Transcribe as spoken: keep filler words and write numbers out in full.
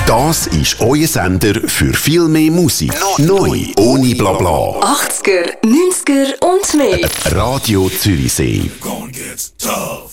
Das ist euer Sender für viel mehr Musik. Neu, ohne Blabla. achtziger, neunziger und mehr. Radio Zürichsee. Gonna get tough.